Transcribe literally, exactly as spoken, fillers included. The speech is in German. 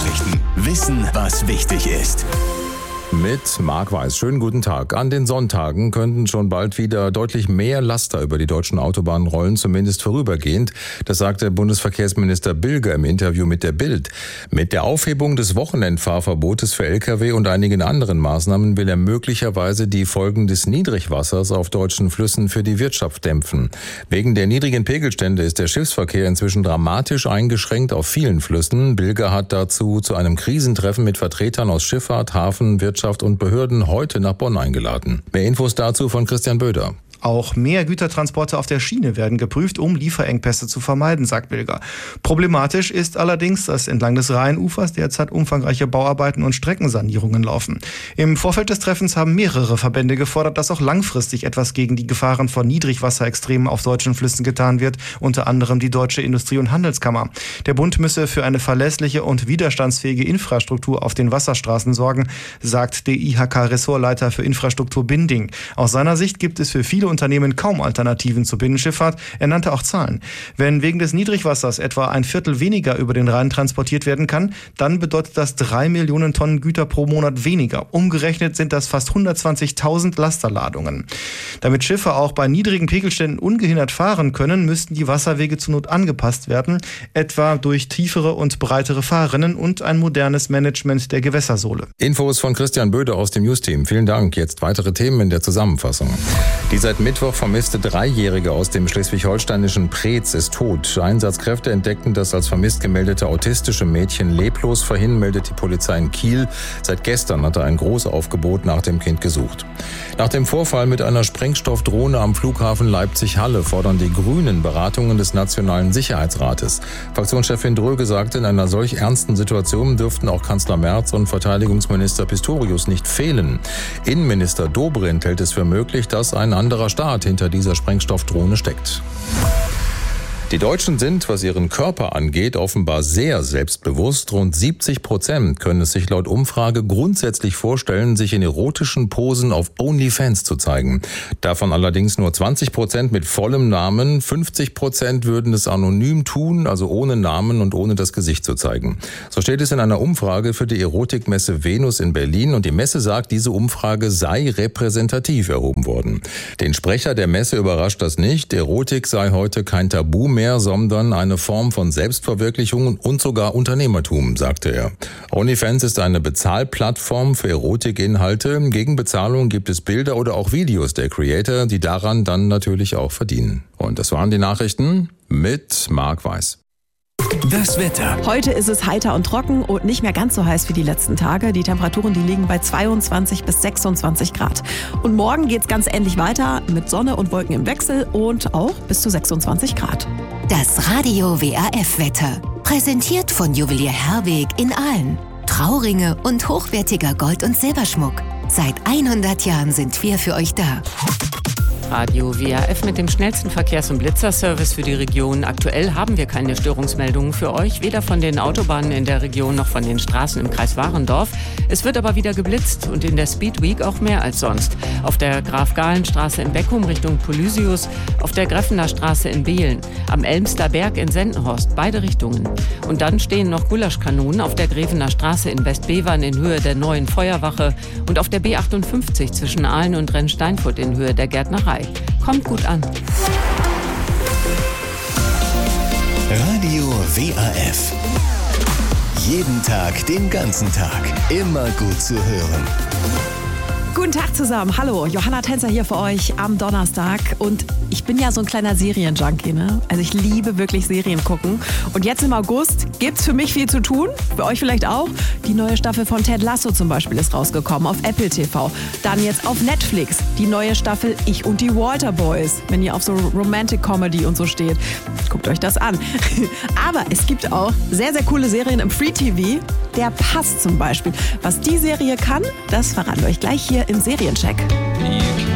Nachrichten. Wissen, was wichtig ist. Mit Marc Weiß. Schönen guten Tag. An den Sonntagen könnten schon bald wieder deutlich mehr Laster über die deutschen Autobahnen rollen, zumindest vorübergehend. Das sagte Bundesverkehrsminister Bilger im Interview mit der Bild. Mit der Aufhebung des Wochenendfahrverbotes für L K W und einigen anderen Maßnahmen will er möglicherweise die Folgen des Niedrigwassers auf deutschen Flüssen für die Wirtschaft dämpfen. Wegen der niedrigen Pegelstände ist der Schiffsverkehr inzwischen dramatisch eingeschränkt auf vielen Flüssen. Bilger hat dazu zu einem Krisentreffen mit Vertretern aus Schifffahrt, Hafen, Wirtschaft und Behörden heute nach Bonn eingeladen. Mehr Infos dazu von Christian Böder. Auch mehr Gütertransporte auf der Schiene werden geprüft, um Lieferengpässe zu vermeiden, sagt Bilger. Problematisch ist allerdings, dass entlang des Rheinufers derzeit umfangreiche Bauarbeiten und Streckensanierungen laufen. Im Vorfeld des Treffens haben mehrere Verbände gefordert, dass auch langfristig etwas gegen die Gefahren von Niedrigwasserextremen auf deutschen Flüssen getan wird, unter anderem die Deutsche Industrie- und Handelskammer. Der Bund müsse für eine verlässliche und widerstandsfähige Infrastruktur auf den Wasserstraßen sorgen, sagt der I H K-Ressortleiter für Infrastruktur Binding. Aus seiner Sicht gibt es für viele Unternehmen kaum Alternativen zur Binnenschifffahrt. Er nannte auch Zahlen. Wenn wegen des Niedrigwassers etwa ein Viertel weniger über den Rhein transportiert werden kann, dann bedeutet das drei Millionen Tonnen Güter pro Monat weniger. Umgerechnet sind das fast hundertzwanzigtausend Lasterladungen. Damit Schiffe auch bei niedrigen Pegelständen ungehindert fahren können, müssten die Wasserwege zur Not angepasst werden, etwa durch tiefere und breitere Fahrrinnen und ein modernes Management der Gewässersohle. Infos von Christian Böder aus dem News-Team. Vielen Dank. Jetzt weitere Themen in der Zusammenfassung. Die seit Mittwoch vermisste Dreijährige aus dem schleswig-holsteinischen Preetz ist tot. Einsatzkräfte entdeckten das als vermisst gemeldete autistische Mädchen leblos. Vorhin meldet die Polizei in Kiel. Seit gestern hatte ein Großaufgebot nach dem Kind gesucht. Nach dem Vorfall mit einer Sprengstoffdrohne am Flughafen Leipzig-Halle fordern die Grünen Beratungen des Nationalen Sicherheitsrates. Fraktionschefin Dröge sagte, in einer solch ernsten Situation dürften auch Kanzler Merz und Verteidigungsminister Pistorius nicht fehlen. Innenminister Dobrindt hält es für möglich, dass ein anderer Staat hinter dieser Sprengstoffdrohne steckt. Die Deutschen sind, was ihren Körper angeht, offenbar sehr selbstbewusst. Rund siebzig Prozent können es sich laut Umfrage grundsätzlich vorstellen, sich in erotischen Posen auf OnlyFans zu zeigen. Davon allerdings nur zwanzig Prozent mit vollem Namen. fünfzig Prozent würden es anonym tun, also ohne Namen und ohne das Gesicht zu zeigen. So steht es in einer Umfrage für die Erotikmesse Venus in Berlin. Und die Messe sagt, diese Umfrage sei repräsentativ erhoben worden. Den Sprecher der Messe überrascht das nicht. Erotik sei heute kein Tabu mehr. Mehr, sondern eine Form von Selbstverwirklichung und sogar Unternehmertum, sagte er. OnlyFans ist eine Bezahlplattform für Erotikinhalte. Gegen Bezahlung gibt es Bilder oder auch Videos der Creator, die daran dann natürlich auch verdienen. Und das waren die Nachrichten mit Marc Weiß. Das Wetter. Heute ist es heiter und trocken und nicht mehr ganz so heiß wie die letzten Tage. Die Temperaturen, die liegen bei zweiundzwanzig bis sechsundzwanzig Grad. Und morgen geht's ganz ähnlich weiter mit Sonne und Wolken im Wechsel und auch bis zu sechsundzwanzig Grad. Das Radio W A F-Wetter. Präsentiert von Juwelier Herweg in Aalen. Trauringe und hochwertiger Gold- und Silberschmuck. Seit hundert Jahren sind wir für euch da. Radio W A F mit dem schnellsten Verkehrs- und Blitzerservice für die Region. Aktuell haben wir keine Störungsmeldungen für euch, weder von den Autobahnen in der Region noch von den Straßen im Kreis Warendorf. Es wird aber wieder geblitzt und in der Speed Week auch mehr als sonst. Auf der Graf-Gahlen-Straße in Beckum Richtung Polysius, auf der Greffener Straße in Behlen, am Elmster Berg in Sendenhorst, beide Richtungen. Und dann stehen noch Gulaschkanonen auf der Grevener Straße in Westbevern in Höhe der neuen Feuerwache und auf der B achtundfünfzig zwischen Aalen und Rennsteinfurt in Höhe der Gärtnerei. Kommt gut an. Radio W A F. Jeden Tag, den ganzen Tag. Immer gut zu hören. Guten Tag zusammen. Hallo, Johanna Tänzer hier für euch am Donnerstag. Und ich bin ja so ein kleiner Serienjunkie, ne? Also ich liebe wirklich Serien gucken. Und jetzt im August gibt's für mich viel zu tun. Für euch vielleicht auch. Die neue Staffel von Ted Lasso zum Beispiel ist rausgekommen auf Apple T V. Dann jetzt auf Netflix die neue Staffel Ich und die Walter Boys. Wenn ihr auf so Romantic Comedy und so steht, guckt euch das an. Aber es gibt auch sehr, sehr coole Serien im Free T V. Der Pass zum Beispiel. Was die Serie kann, das verraten wir euch gleich hier im Seriencheck.